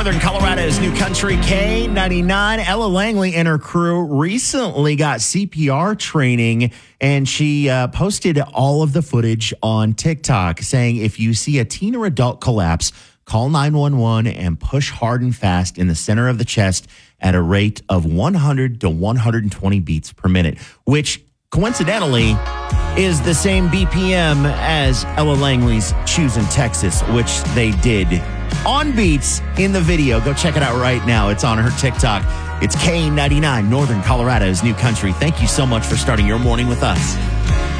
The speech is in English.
Northern Colorado's new country K99. Ella Langley and her crew recently got CPR training, and she posted all of the footage on TikTok saying if you see a teen or adult collapse, call 911 and push hard and fast in the center of the chest at a rate of 100 to 120 beats per minute, which coincidentally is the same BPM as Ella Langley's Choose in Texas, which they did on beats in the video. Go check it out right now. It's on her TikTok. It's K99, Northern Colorado's new country. Thank you so much for starting your morning with us.